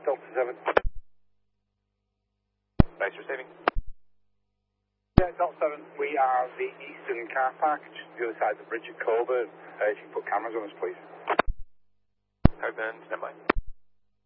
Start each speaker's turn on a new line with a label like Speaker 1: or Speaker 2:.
Speaker 1: Delta 7.
Speaker 2: Base receiving.
Speaker 1: Yeah, Delta 7, we are the eastern car park, just the other side of the bridge at Coburn. If you can put cameras on us, please.
Speaker 2: Coburn, stand by.